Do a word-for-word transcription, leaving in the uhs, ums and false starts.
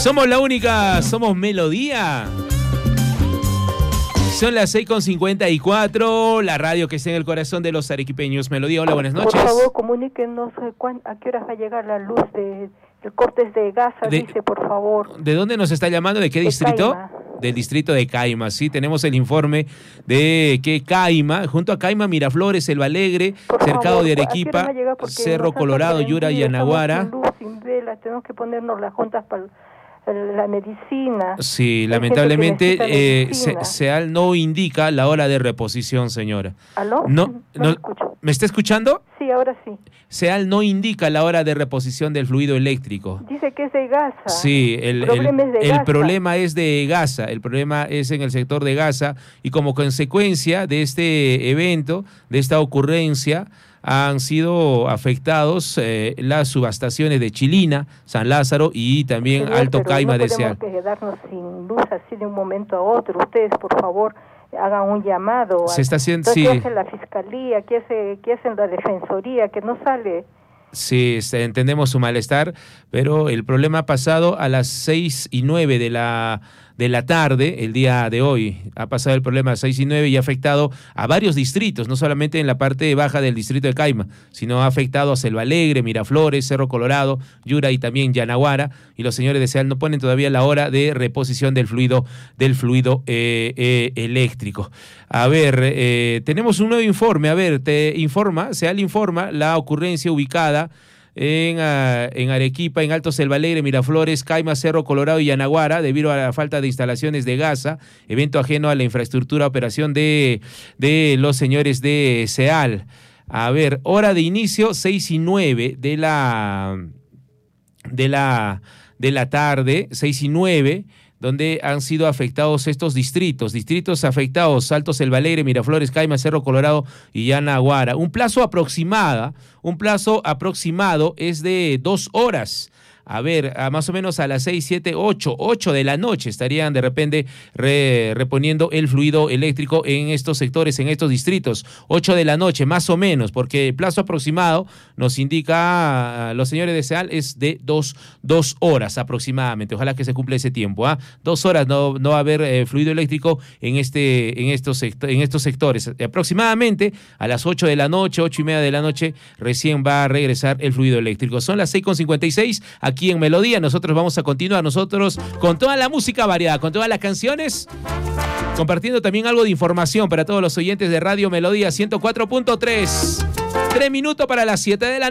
Somos la única, somos Melodía. Son las seis con cincuenta y cuatro, la radio que está en el corazón de los arequipeños. Melodía, hola, buenas noches. Por favor, comuníquenos a qué hora va a llegar la luz de, de cortes de Gaza, de, dice, por favor. ¿De dónde nos está llamando? ¿De qué de distrito? Caima. Del distrito de Caima, sí, tenemos el informe de que Caima, junto a Caima, Miraflores, Selva Alegre, por Cercado favor, de Arequipa, Cerro Colorado, Yura y Anaguara. Sin luz, sin vela, tenemos que ponernos las juntas para la medicina. Sí, lamentablemente eh, SEAL no indica la hora de reposición, señora. ¿Aló? No, no, no ¿me está escuchando? Sí, ahora sí. SEAL no indica la hora de reposición del fluido eléctrico. Dice que es de Gaza. Sí, el, el, problema, es de el Gaza. problema es de Gaza, el problema es en el sector de Gaza y como consecuencia de este evento, de esta ocurrencia, han sido afectados eh, las subestaciones de Chilina, San Lázaro y también Señor, Alto Caima no de SEAL. No podemos quedarnos sin luz así de un momento a otro. Ustedes, por favor, hagan un llamado. Se está haciendo, ¿Qué sí. hace la Fiscalía? ¿Qué hace, qué hace la Defensoría? Que no sale. Sí, entendemos su malestar, pero el problema ha pasado a las seis y nueve de la, de la tarde, el día de hoy. Ha pasado el problema a seis y nueve y ha afectado a varios distritos, no solamente en la parte baja del distrito de Caima, sino ha afectado a Selva Alegre, Miraflores, Cerro Colorado, Yura y también Yanaguara. Y los señores de SEAL no ponen todavía la hora de reposición del fluido, del fluido eh, eh, eléctrico. A ver, eh, tenemos un nuevo informe. A ver, te informa, SEAL informa la ocurrencia ubicada en, uh, en Arequipa, en Alto Selva Alegre, Miraflores, Caima, Cerro Colorado y Yanaguara, debido a la falta de instalaciones de Gaza, evento ajeno a la infraestructura operación de, de los señores de SEAL. A ver, hora de inicio, seis y nueve de la, de la, de la tarde, seis y nueve, donde han sido afectados estos distritos, distritos afectados, Alto Selva Alegre, Miraflores, Caima, Cerro Colorado y Yanaguara. Un plazo aproximado, un plazo aproximado es de dos horas. A ver, a más o menos a las seis, siete, ocho, ocho de la noche estarían de repente re, reponiendo el fluido eléctrico en estos sectores, en estos distritos. ocho de la noche, más o menos, porque el plazo aproximado nos indica a los señores de SEAL es de dos, dos horas aproximadamente. Ojalá que se cumpla ese tiempo. ¿ah? Dos horas no, no va a haber eh, fluido eléctrico en, este, en, estos sector, en estos sectores. Aproximadamente a las ocho de la noche, ocho y media de la noche, recién va a regresar el fluido eléctrico. Son las seis con cincuenta y seis. Aquí en Melodía, nosotros vamos a continuar nosotros con toda la música variada, con todas las canciones, compartiendo también algo de información para todos los oyentes de Radio Melodía ciento cuatro punto tres. Tres minutos para las siete de la noche.